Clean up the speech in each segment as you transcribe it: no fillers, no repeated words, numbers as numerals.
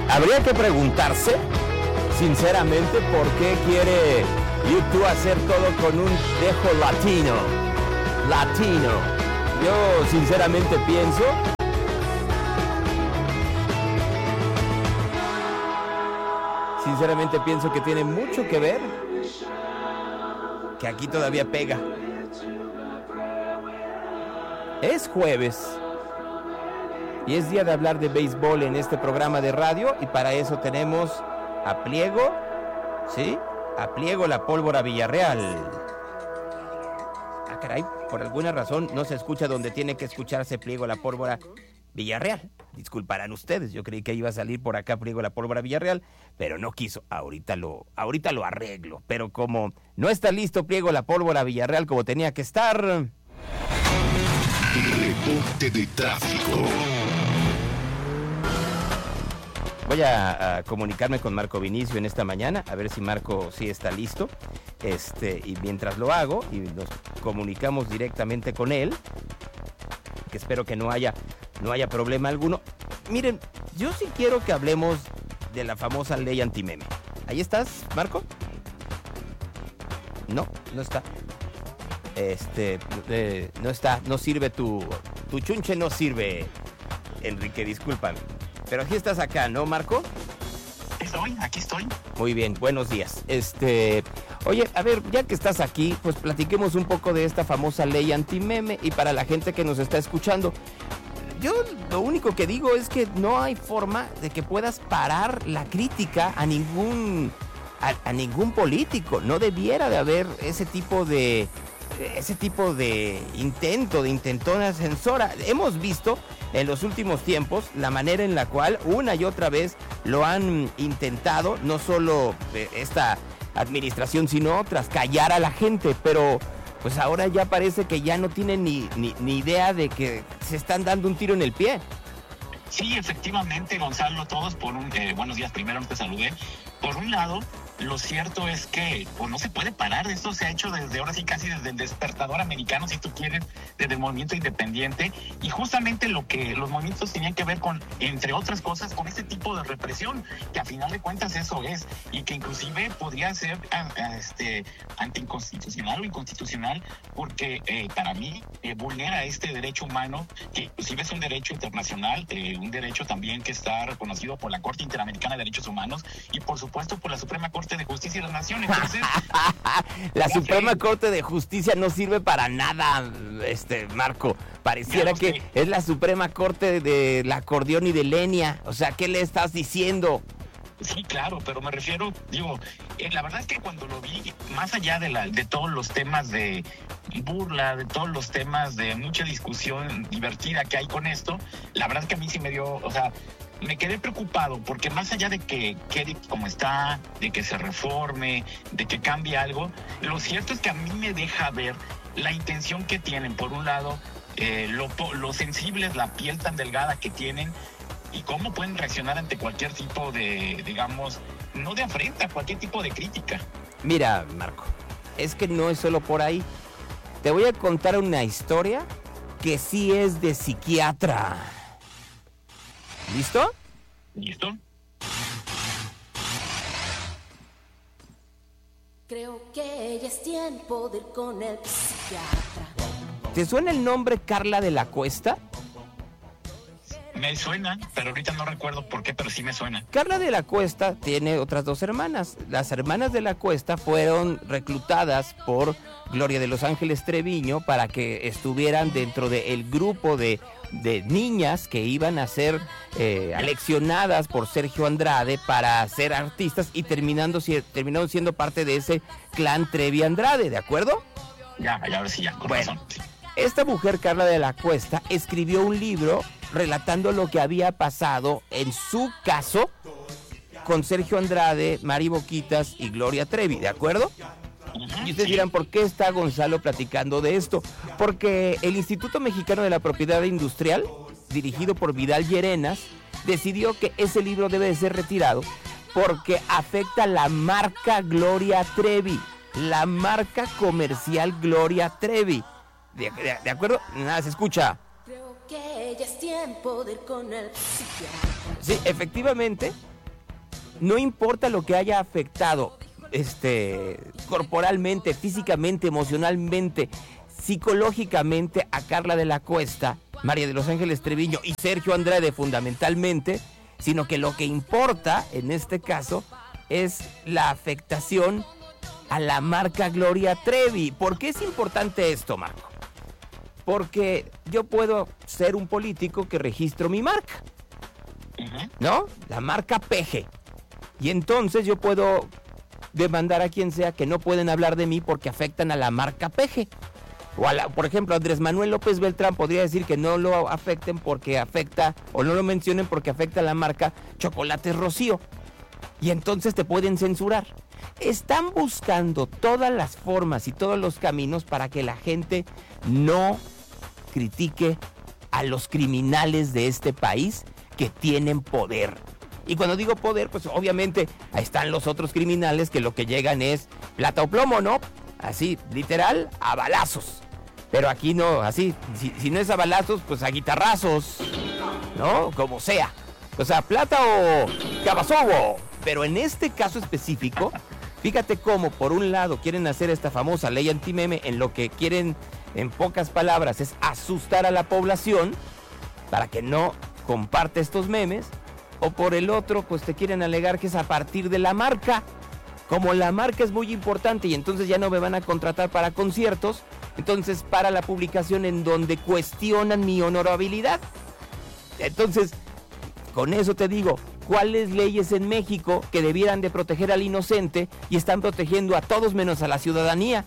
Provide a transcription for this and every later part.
Habría que preguntarse, sinceramente, por qué quiere YouTube hacer todo con un dejo latino. Yo sinceramente pienso que tiene mucho que ver que aquí todavía pega. Es jueves y es día de hablar de béisbol en este programa de radio, y para eso tenemos a Pliego, ¿sí? A Pliego la Pólvora Villarreal. Ah, caray, por alguna razón no se escucha donde tiene que escucharse Pliego la Pólvora Villarreal. Disculparán ustedes, yo creí que iba a salir por acá Pliego la Pólvora Villarreal, pero no quiso. Ahorita lo arreglo, pero como no está listo Pliego la Pólvora Villarreal como tenía que estar... Reporte de tráfico. Voy a comunicarme con Marco Vinicio en esta mañana, a ver si Marco sí está listo. Y mientras lo hago, y nos comunicamos directamente con él, que espero que no haya problema alguno. Miren, yo sí quiero que hablemos de la famosa ley antimeme. ¿Ahí estás, Marco? No está. No está, no sirve tu chunche, no sirve, Enrique, discúlpame. Pero aquí estás acá, ¿no, Marco? Aquí estoy. Muy bien, buenos días. Oye, a ver, ya que estás aquí, pues platiquemos un poco de esta famosa ley antimeme, y para la gente que nos está escuchando, yo lo único que digo es que no hay forma de que puedas parar la crítica a ningún político. No debiera de haber ese tipo de intentona censora. Hemos visto en los últimos tiempos la manera en la cual una y otra vez lo han intentado, no solo esta administración sino otras, callar a la gente, pero pues ahora ya parece que ya no tienen ni idea de que se están dando un tiro en el pie. Sí, efectivamente, Gonzalo, todos buenos días, primero te saludé. Por un lado, lo cierto es que pues no se puede parar. Esto se ha hecho desde ahora sí, casi desde el despertador americano, si tú quieres, desde el movimiento independiente, y justamente lo que los movimientos tenían que ver con, entre otras cosas, con este tipo de represión, que a final de cuentas eso es, y que inclusive podría ser anticonstitucional o inconstitucional, porque para mí vulnera este derecho humano, que inclusive es un derecho internacional, un derecho también que está reconocido por la Corte Interamericana de Derechos Humanos y por supuesto por la Suprema Corte de Justicia de la Nación. Entonces, la Suprema Corte de Justicia no sirve para nada, Marco. Pareciera que es la Suprema Corte del acordeón y de leña. O sea, ¿qué le estás diciendo? Sí, claro, pero me refiero, la verdad es que cuando lo vi, más allá de todos los temas de burla, de todos los temas de mucha discusión divertida que hay con esto, la verdad es que a mí sí me dio, me quedé preocupado, porque más allá de que quede como está, de que se reforme, de que cambie algo, lo cierto es que a mí me deja ver la intención que tienen, por un lado, lo sensibles, la piel tan delgada que tienen, y cómo pueden reaccionar ante cualquier tipo de, no de afrenta, cualquier tipo de crítica. Mira, Marco, es que no es solo por ahí. Te voy a contar una historia que sí es de psiquiatra. ¿Listo? ¿Listo? Creo que ya es tiempo de ir con el psiquiatra. ¿Te suena el nombre Carla de la Cuesta? Me suena, pero ahorita no recuerdo por qué, pero sí me suena. Carla de la Cuesta tiene otras dos hermanas. Las hermanas de la Cuesta fueron reclutadas por Gloria de Los Ángeles Treviño para que estuvieran dentro del grupo de niñas que iban a ser aleccionadas por Sergio Andrade para ser artistas, y terminaron siendo parte de ese clan Trevi Andrade, ¿de acuerdo? Ya, ahora sí, con razón. Sí. Esta mujer, Carla de la Cuesta, escribió un libro relatando lo que había pasado en su caso con Sergio Andrade, Mari Boquitas y Gloria Trevi, ¿de acuerdo? Y ustedes dirán, ¿por qué está Gonzalo platicando de esto? Porque el Instituto Mexicano de la Propiedad Industrial, dirigido por Vidal Llerenas, decidió que ese libro debe de ser retirado porque afecta la marca Gloria Trevi, la marca comercial Gloria Trevi. ¿De acuerdo? Nada, se escucha. Creo que ya es tiempo de ir con el psiquiatra. Sí, efectivamente, no importa lo que haya afectado corporalmente, físicamente, emocionalmente, psicológicamente a Carla de la Cuesta, María de los Ángeles Treviño y Sergio Andrade fundamentalmente, sino que lo que importa en este caso es la afectación a la marca Gloria Trevi. ¿Por qué es importante esto, Marco? Porque yo puedo ser un político que registro mi marca, ¿no? La marca Peje. Y entonces yo puedo demandar a quien sea que no pueden hablar de mí porque afectan a la marca Peje. Por ejemplo, Andrés Manuel López Beltrán podría decir que no lo afecten porque afecta, o no lo mencionen porque afecta a la marca Chocolates Rocío. Y entonces te pueden censurar. Están buscando todas las formas y todos los caminos para que la gente no critique a los criminales de este país que tienen poder. Y cuando digo poder, pues obviamente ahí están los otros criminales que lo que llegan es plata o plomo, ¿no? Así, literal, a balazos. Pero aquí no, así, si no es a balazos, pues a guitarrazos, ¿no? Como sea. O sea, plata o cabazobo. Pero en este caso específico, fíjate cómo por un lado quieren hacer esta famosa ley antimeme, en lo que quieren, en pocas palabras, es asustar a la población para que no comparte estos memes, o por el otro, pues te quieren alegar que es a partir de la marca. Como la marca es muy importante y entonces ya no me van a contratar para conciertos, entonces para la publicación en donde cuestionan mi honorabilidad. Entonces, con eso te digo, ¿cuáles leyes en México que debieran de proteger al inocente y están protegiendo a todos menos a la ciudadanía?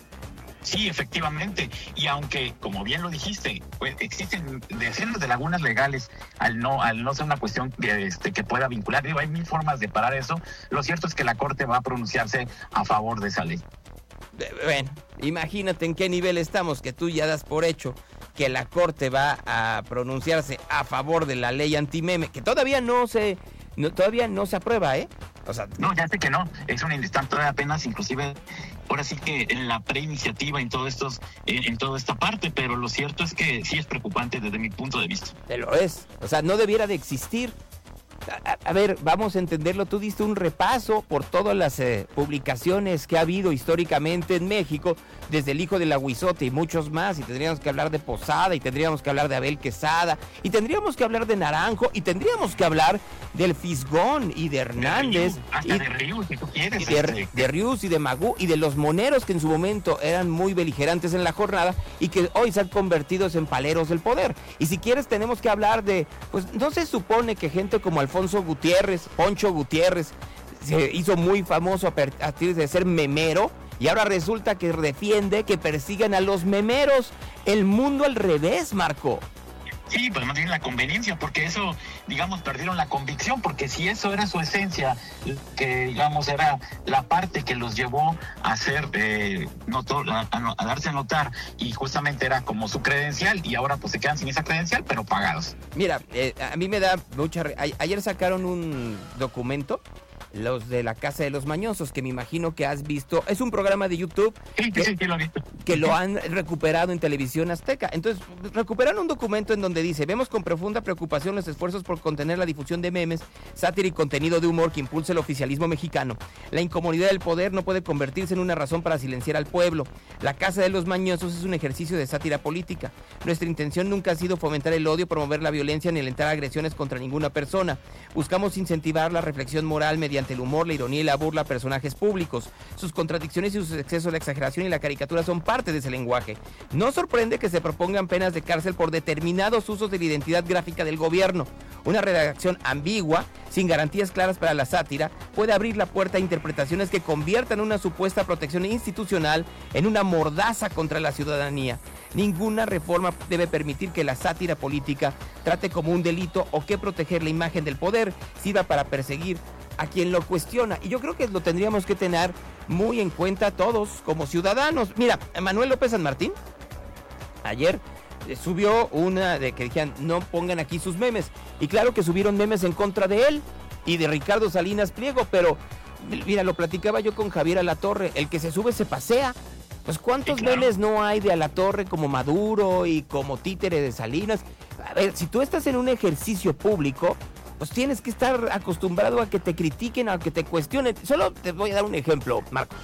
Sí, efectivamente. Y aunque, como bien lo dijiste, pues existen decenas de lagunas legales al no ser una cuestión que pueda vincular. Digo, hay mil formas de parar eso. Lo cierto es que la Corte va a pronunciarse a favor de esa ley. Bueno, imagínate en qué nivel estamos, que tú ya das por hecho que la Corte va a pronunciarse a favor de la ley antimeme, que todavía no se aprueba, ¿eh? O sea, no, ya sé que no, es un instante apenas, inclusive, ahora sí que en la preiniciativa, en toda esta parte, pero lo cierto es que sí es preocupante desde mi punto de vista. Lo es, o sea, no debiera de existir. A ver, vamos a entenderlo, tú diste un repaso por todas las publicaciones que ha habido históricamente en México, desde el hijo del aguizote y muchos más, y tendríamos que hablar de Posada, y tendríamos que hablar de Abel Quesada, y tendríamos que hablar de Naranjo, y tendríamos que hablar del Fisgón y de Hernández, de Rius, si tú quieres. De Rius y de Magú, y de los moneros que en su momento eran muy beligerantes en la jornada, y que hoy se han convertido en paleros del poder. Y si quieres tenemos que hablar de, pues no se supone que gente como Alfonso Gutiérrez, Poncho Gutiérrez, se hizo muy famoso a partir de ser memero, y ahora resulta que defiende que persigan a los memeros. El mundo al revés, Marco. Sí, pues más bien la conveniencia, porque eso, digamos, perdieron la convicción, porque si eso era su esencia, que digamos era la parte que los llevó a ser, a darse a notar, y justamente era como su credencial, y ahora pues se quedan sin esa credencial, pero pagados. Mira, a mí me da mucha... Ayer sacaron un documento, los de la Casa de los Mañosos, que me imagino que has visto. Es un programa de YouTube sí, lo he visto, que lo han recuperado en Televisión Azteca. Entonces, recuperaron un documento en donde dice: vemos con profunda preocupación los esfuerzos por contener la difusión de memes, sátira y contenido de humor que impulsa el oficialismo mexicano. La incomodidad del poder no puede convertirse en una razón para silenciar al pueblo. La Casa de los Mañosos es un ejercicio de sátira política. Nuestra intención nunca ha sido fomentar el odio, promover la violencia ni alentar agresiones contra ninguna persona. Buscamos incentivar la reflexión moral mediante el humor, la ironía y la burla a personajes públicos. Sus contradicciones y sus excesos, la exageración y la caricatura son parte de ese lenguaje. No sorprende que se propongan penas de cárcel por determinados usos de la identidad gráfica del gobierno. Una redacción ambigua, sin garantías claras para la sátira, puede abrir la puerta a interpretaciones que conviertan una supuesta protección institucional en una mordaza contra la ciudadanía. Ninguna reforma debe permitir que la sátira política trate como un delito o que proteger la imagen del poder sirva para perseguir a quien lo cuestiona. Y yo creo que lo tendríamos que tener muy en cuenta todos como ciudadanos. Mira, Manuel López San Martín ayer subió una de que dijeron no pongan aquí sus memes, y claro que subieron memes en contra de él y de Ricardo Salinas Pliego, pero mira, lo platicaba yo con Javier Alatorre, el que se sube se pasea. Pues ¿cuántos memes no hay de Alatorre como Maduro y como títere de Salinas? A ver, si tú estás en un ejercicio público, pues tienes que estar acostumbrado a que te critiquen, a que te cuestionen. Solo te voy a dar un ejemplo, Marco.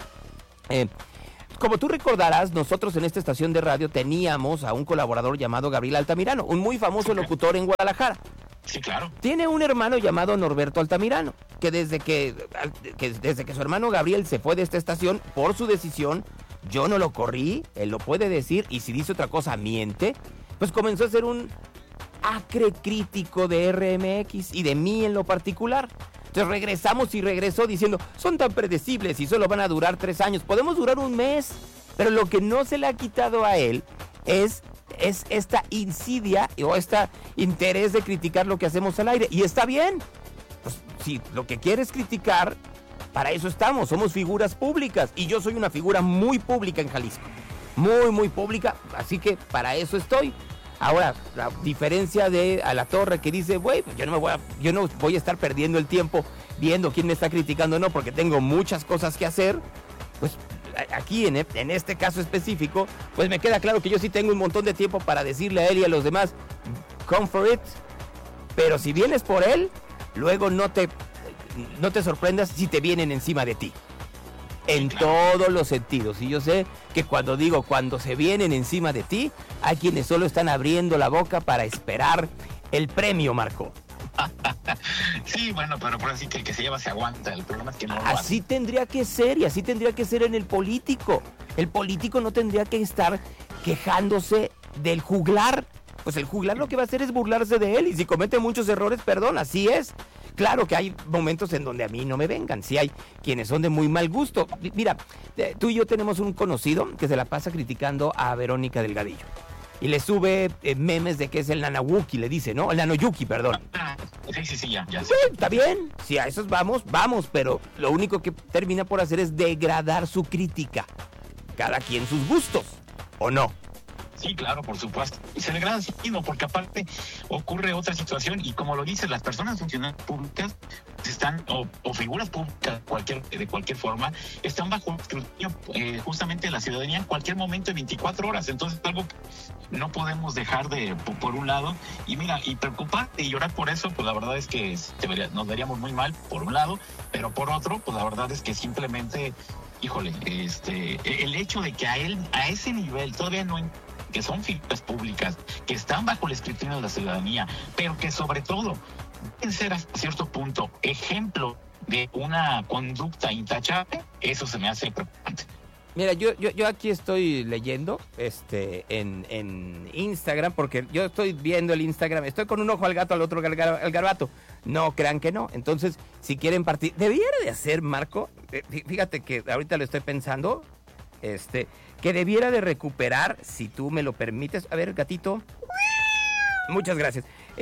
Como tú recordarás, nosotros en esta estación de radio teníamos a un colaborador llamado Gabriel Altamirano, un muy famoso locutor en Guadalajara. Sí, claro. Tiene un hermano llamado Norberto Altamirano, que desde que su hermano Gabriel se fue de esta estación, por su decisión, yo no lo corrí, él lo puede decir, y si dice otra cosa, miente, pues comenzó a ser un acre crítico de RMX y de mí en lo particular. Entonces regresó diciendo, son tan predecibles y solo van a durar 3 años, podemos durar un mes, pero lo que no se le ha quitado a él es esta insidia o este interés de criticar lo que hacemos al aire. Y está bien, pues si lo que quieres criticar, para eso estamos, somos figuras públicas. Y yo soy una figura muy pública en Jalisco, muy, muy pública, así que para eso estoy. Ahora, la diferencia de Alatorre que dice, güey, pues yo no voy a estar perdiendo el tiempo viendo quién me está criticando, no, porque tengo muchas cosas que hacer, pues aquí en este caso específico, pues me queda claro que yo sí tengo un montón de tiempo para decirle a él y a los demás, come for it, pero si vienes por él, luego no te sorprendas si te vienen encima de ti. En todos los sentidos. Y yo sé que cuando se vienen encima de ti, hay quienes solo están abriendo la boca para esperar el premio, Marco. Sí, bueno, pero por así que el que se lleva se aguanta. El problema es que no lo hace. Así tendría que ser, y así tendría que ser en el político. El político no tendría que estar quejándose del juglar. Pues el juglar lo que va a hacer es burlarse de él, y si comete muchos errores, perdón, así es. Claro que hay momentos en donde a mí no me vengan, sí hay quienes son de muy mal gusto. Mira, tú y yo tenemos un conocido que se la pasa criticando a Verónica Delgadillo. Y le sube memes de que es el Nanawuki, le dice, ¿no? El Nanoyuki, perdón. Sí, ya. Sí, está bien, si a esos vamos, pero lo único que termina por hacer es degradar su crítica. Cada quien sus gustos, ¿o no? Sí, claro, por supuesto. Y se le agrada sentido, porque aparte ocurre otra situación, y como lo dices, las personas funcionarias públicas están, o figuras públicas de cualquier forma, están bajo escrutinio justamente de la ciudadanía en cualquier momento de 24 horas. Entonces, algo que no podemos dejar por un lado, y mira, y preocuparte y llorar por eso, pues la verdad es que nos veríamos muy mal, por un lado, pero por otro, pues la verdad es que simplemente, híjole, el hecho de que a ese nivel todavía no, que son figuras públicas, que están bajo el escrutinio de la ciudadanía, pero que sobre todo deben ser hasta cierto punto ejemplo de una conducta intachable, eso se me hace preocupante. Mira, yo aquí estoy leyendo en Instagram, porque yo estoy viendo el Instagram, estoy con un ojo al gato, al otro al garbato. No crean que no. Entonces, si quieren partir, debiera de hacer, Marco, fíjate que ahorita lo estoy pensando, que debiera de recuperar, si tú me lo permites. A ver, gatito. Muchas gracias.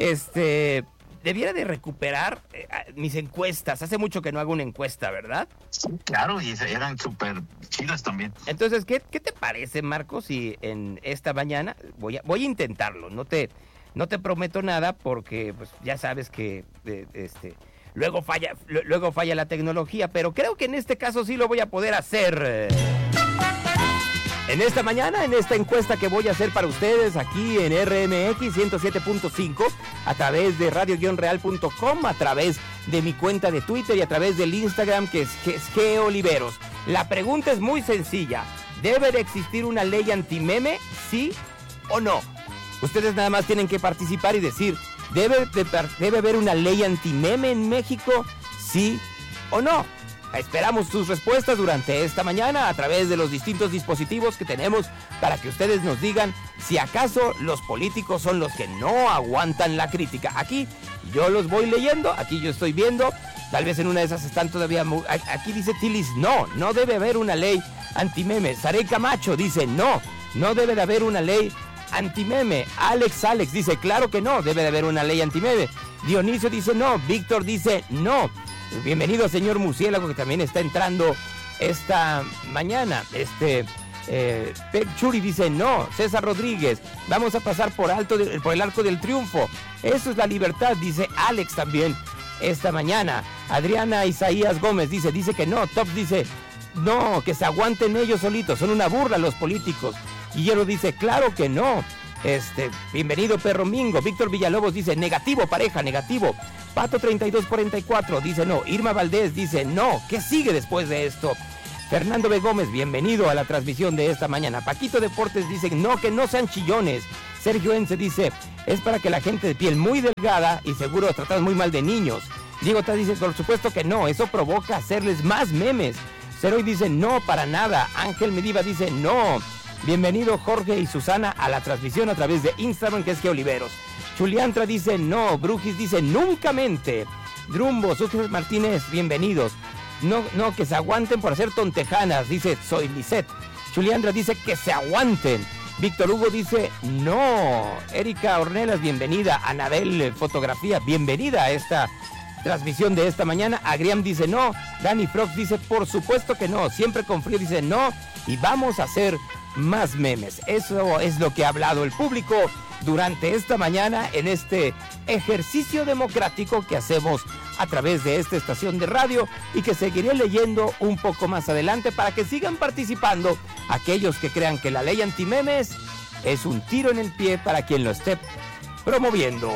Debiera de recuperar mis encuestas. Hace mucho que no hago una encuesta, ¿verdad? Sí, claro, y eran súper chidas también. Entonces, ¿qué te parece, Marco, si en esta mañana voy a intentarlo? No te prometo nada, porque pues ya sabes que luego falla la tecnología, pero creo que en este caso sí lo voy a poder hacer. En esta mañana, en esta encuesta que voy a hacer para ustedes aquí en RMX 107.5, a través de radio-real.com, a través de mi cuenta de Twitter y a través del Instagram, que es Geoliveros. La pregunta es muy sencilla. ¿Debe de existir una ley antimeme, sí o no? Ustedes nada más tienen que participar y decir, ¿debe haber una ley antimeme en México, sí o no? Esperamos sus respuestas durante esta mañana a través de los distintos dispositivos que tenemos para que ustedes nos digan si acaso los políticos son los que no aguantan la crítica. Aquí yo los voy leyendo, aquí yo estoy viendo, tal vez en una de esas están todavía... Aquí dice Tilis, no debe haber una ley antimeme. Sarey Camacho dice, no debe de haber una ley antimeme. Alex dice, claro que no, debe de haber una ley antimeme. Dionisio dice no, Víctor dice no. Bienvenido, señor Murciélago, que también está entrando esta mañana. Pep Churi dice no. César Rodríguez, vamos a pasar por el Arco del Triunfo. Eso es la libertad, dice Alex también esta mañana. Adriana Isaías Gómez dice que no. Tops dice no, que se aguanten ellos solitos, son una burla los políticos. Guillermo dice claro que no. Bienvenido, Perro Mingo. Víctor Villalobos dice negativo, pareja, negativo. Pato 3244 dice no. Irma Valdés dice no. ¿Qué sigue después de esto? Fernando B. Gómez, bienvenido a la transmisión de esta mañana. Paquito Deportes dice no, que no sean chillones. Sergio Ence dice, es para que la gente de piel muy delgada y seguro tratados muy mal de niños. Diego Taz dice, por supuesto que no, eso provoca hacerles más memes. Ceroy dice, no, para nada. Ángel Mediva dice, no. Bienvenido Jorge y Susana a la transmisión a través de Instagram, que es que Oliveros. Juliantra dice, no. Brujis dice, nunca mente. Drumbo, Sucre Martínez, bienvenidos. No, que se aguanten por hacer tontejanas, dice Soy Lisette. Juliandra dice que se aguanten. Víctor Hugo dice no. Erika Ornelas, bienvenida. Anabel Fotografía, bienvenida a esta transmisión de esta mañana. Agriam dice no. Danny Frogs dice por supuesto que no. Siempre con frío dice no. Y vamos a hacer más memes. Eso es lo que ha hablado el público durante esta mañana en este ejercicio democrático que hacemos a través de esta estación de radio y que seguiré leyendo un poco más adelante para que sigan participando aquellos que crean que la ley antimemes es un tiro en el pie para quien lo esté promoviendo.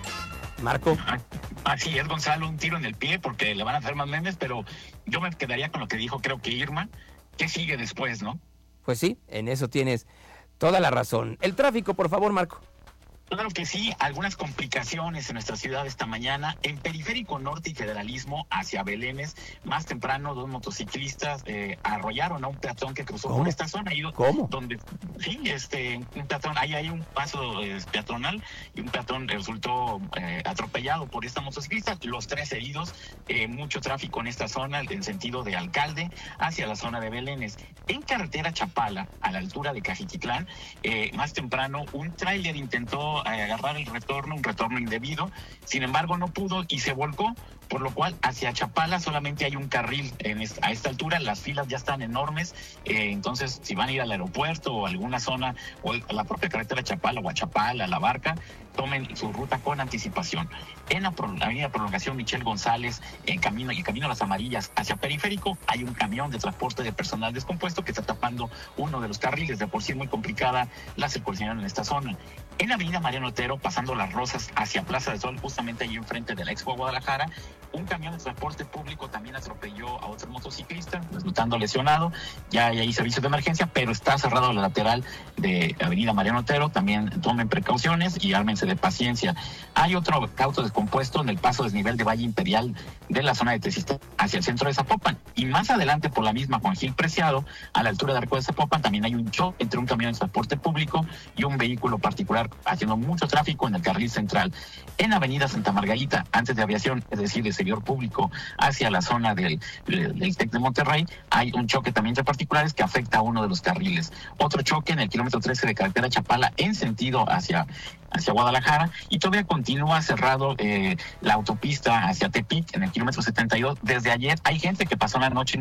Marco. Así es, Gonzalo, un tiro en el pie porque le van a hacer más memes, pero yo me quedaría con lo que dijo, creo que Irma. ¿Qué sigue después, no? Pues sí, en eso tienes toda la razón. El tráfico, por favor, Marco. Claro que sí, algunas complicaciones en nuestra ciudad esta mañana. En Periférico Norte y Federalismo, hacia Belénes, más temprano, dos motociclistas arrollaron a un peatón que cruzó por esta zona. ¿Cómo? Donde, sí, un peatón, ahí hay un paso peatonal y un peatón resultó atropellado por esta motociclista. Los tres heridos, mucho tráfico en esta zona, en sentido de Alcalde, hacia la zona de Belénes. En carretera Chapala, a la altura de Cajiquitlán, más temprano, un tráiler intentó agarrar un retorno indebido, sin embargo no pudo y se volcó, por lo cual hacia Chapala solamente hay un carril a esta altura. Las filas ya están enormes, entonces si van a ir al aeropuerto o a alguna zona o a la propia carretera Chapala o a Chapala, a La Barca, tomen su ruta con anticipación. En la avenida Prolongación Michel González, en camino a Las Amarillas hacia Periférico, hay un camión de transporte de personal descompuesto que está tapando uno de los carriles. De por sí muy complicada la circulación en esta zona. En la avenida Mariano Otero, pasando Las Rosas hacia Plaza del Sol, justamente allí enfrente de la Expo Guadalajara, un camión de transporte público también atropelló a otro motociclista, resultando lesionado. Ya hay ahí servicio de emergencia, pero está cerrado la lateral de avenida Mariano Otero. También tomen precauciones y ármense de paciencia. Hay otro auto descompuesto en el paso desnivel de Valle Imperial de la zona de Tezistán hacia el centro de Zapopan. Y más adelante, por la misma Juan Gil Preciado, a la altura de Arco de Zapopan, también hay un choque entre un camión de transporte público y un vehículo particular, haciendo mucho tráfico en el carril central. En avenida Santa Margarita, antes de Aviación, es decir, de servidor público, hacia la zona del TEC de Monterrey, hay un choque también entre particulares que afecta a uno de los carriles. Otro choque en el kilómetro 13 de carretera Chapala en sentido hacia Guadalajara, y todavía continúa cerrado la autopista hacia Tepic en el kilómetro 72. Desde ayer hay gente que pasó la noche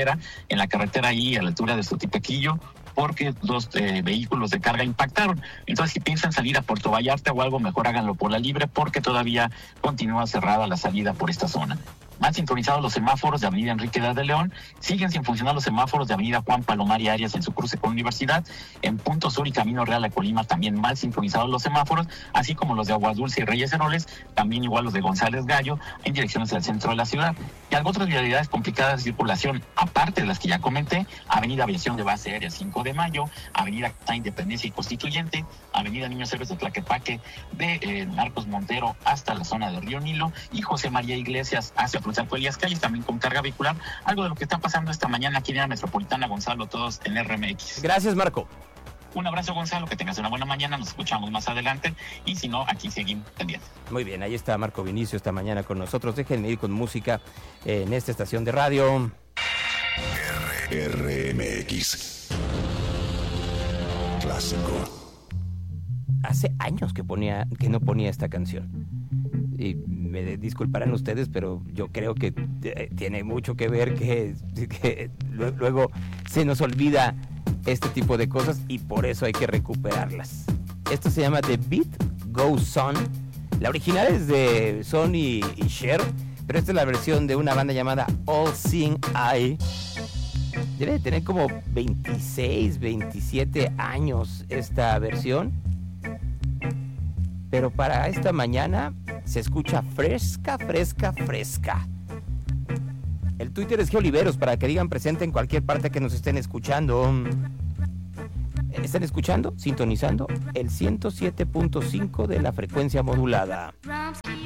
en la carretera ahí a la altura de Sotipequillo, porque dos vehículos de carga impactaron. Entonces, si piensan salir a Puerto Vallarta o algo, mejor háganlo por la libre, porque todavía continúa cerrada la salida por esta zona. Mal sincronizados los semáforos de avenida Enrique de León. Siguen sin funcionar los semáforos de avenida Juan Palomar y Arias en su cruce con Universidad. En Punto Sur y Camino Real a Colima también mal sincronizados los semáforos, así como los de Agua Dulce y Reyes Heroles, también igual los de González Gallo en direcciones al centro de la ciudad. Y algo otras vialidades complicadas de circulación, aparte de las que ya comenté: avenida Aviación de Base Aérea 5 de Mayo, avenida Independencia y Constituyente, avenida Niños Héroes de Tlaquepaque, de Marcos Montero hasta la zona de Río Nilo, y José María Iglesias hacia Plutarco Elías Calles, también con carga vehicular. Algo de lo que está pasando esta mañana aquí en la Metropolitana, Gonzalo, todos en RMX. Gracias, Marco. Un abrazo, Gonzalo, que tengas una buena mañana, nos escuchamos más adelante, y si no, aquí seguimos pendientes. Muy bien, ahí está Marco Vinicio esta mañana con nosotros. Déjenme ir con música en esta estación de radio. RMX Clásico. Hace años que no ponía esta canción. Y me disculparán ustedes, pero yo creo que tiene mucho que ver que luego se nos olvida este tipo de cosas y por eso hay que recuperarlas. Esto se llama The Beat Goes On. La original es de Sonny y Cher, pero esta es la versión de una banda llamada All Seeing Eye. Debe de tener como 26, 27 años esta versión. Pero para esta mañana se escucha fresca, fresca, fresca. El Twitter es Geoliveros para que digan presente en cualquier parte que nos estén escuchando. ¿Están escuchando? Sintonizando el 107.5 de la frecuencia modulada.